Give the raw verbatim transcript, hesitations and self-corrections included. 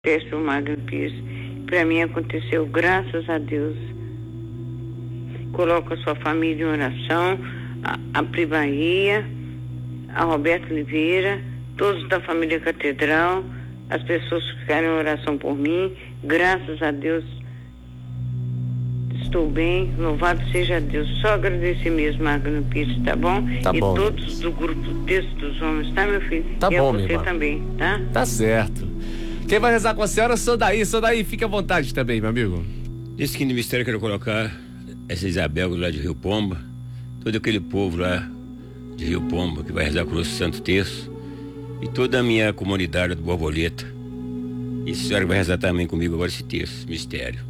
Teste o Magno Pires. Para mim aconteceu, graças a Deus. Coloco a sua família em oração, a, a Pri Bahia, a Roberto Oliveira, todos da família Catedral, as pessoas que ficaram em oração por mim. Graças a Deus estou bem, louvado seja Deus. Só agradecer mesmo, Magno Pires, tá bom? Tá e bom. todos do grupo Texto dos Homens, tá, meu filho? Tá e bom, a minha você irmã. também, tá? Tá certo. Quem vai rezar com a senhora? Sou daí, sou daí. Fique à vontade também, meu amigo. Nesse quinto mistério eu quero colocar essa Isabel lá de Rio Pomba, todo aquele povo lá de Rio Pomba que vai rezar com o Santo Terço e toda a minha comunidade do Borboleta. E a senhora vai rezar também comigo agora esse terço, mistério.